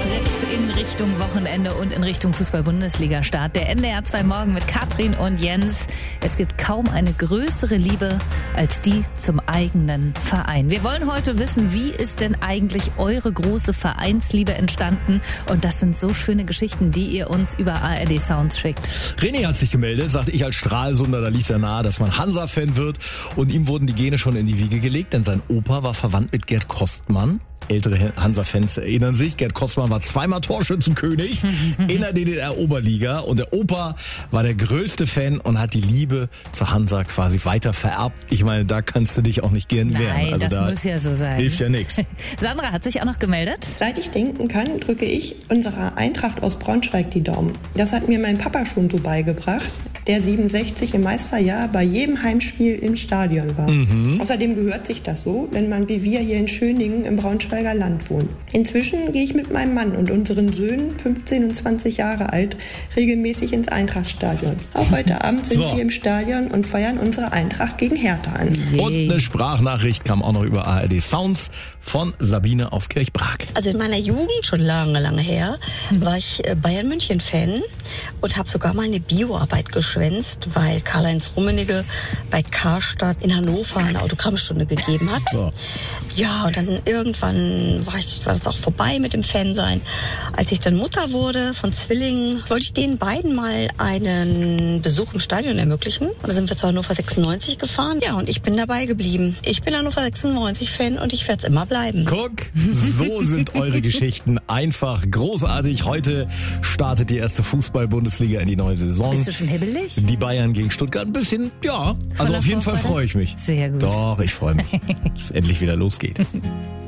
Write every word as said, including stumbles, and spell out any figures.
Schritt in Richtung Wochenende und in Richtung Fußball-Bundesliga-Start. Der N D R zwei Morgen mit Katrin und Jens. Es gibt kaum eine größere Liebe als die zum eigenen Verein. Wir wollen heute wissen, wie ist denn eigentlich eure große Vereinsliebe entstanden? Und das sind so schöne Geschichten, die ihr uns über A R D Sounds schickt. René hat sich gemeldet, sagte ich als Stralsunder, da liegt ja nahe, dass man Hansa-Fan wird. Und ihm wurden die Gene schon in die Wiege gelegt, denn sein Opa war verwandt mit Gerd Kostmann. Ältere Hansa-Fans erinnern sich, Gerd Kostmann war zweimal Torschützenkönig in der D D R-Oberliga und der Opa war der größte Fan und hat die Liebe zur Hansa quasi weiter vererbt. Ich meine, da kannst du dich auch nicht gern wehren. Nein, also das da muss ja so sein. Hilft ja nichts. Sandra hat sich auch noch gemeldet. Seit ich denken kann, drücke ich unserer Eintracht aus Braunschweig die Daumen. Das hat mir mein Papa schon so beigebracht, der siebenundsechzig im Meisterjahr bei jedem Heimspiel im Stadion war. Mhm. Außerdem gehört sich das so, wenn man wie wir hier in Schöningen im Braunschweiger Land wohnt. Inzwischen gehe ich mit meinem Mann und unseren Söhnen, fünfzehn und zwanzig Jahre alt, regelmäßig ins Eintrachtstadion. Auch heute Abend sind so. wir im Stadion und feiern unsere Eintracht gegen Hertha an. Yay. Und eine Sprachnachricht kam auch noch über A R D Sounds von Sabine aus Kirchbrag. Also in meiner Jugend, schon lange, lange her, war ich Bayern München-Fan und habe sogar mal eine Bioarbeit geschwänzt, weil Karl-Heinz Rummenigge bei Karstadt in Hannover eine Autogrammstunde gegeben hat. So. Ja, und dann irgendwann war, ich, war das auch vorbei mit dem Fansein. Als ich dann Mutter wurde von Zwillingen, wollte ich denen beiden mal einen Besuch im Stadion ermöglichen. Und da sind wir zu Hannover sechsundneunzig gefahren. Ja, und ich bin dabei geblieben. Ich bin Hannover sechsundneunzig-Fan und ich werde es immer bleiben. Guck, so sind eure Geschichten einfach großartig. Heute startet die erste Fußball-Bundesliga in die neue Saison. Bist du schon hibbelig? Die Bayern gegen Stuttgart ein bisschen, ja. Also auf jeden Fall freue ich mich. Sehr gut. Doch, ich freue mich, dass es endlich wieder losgeht.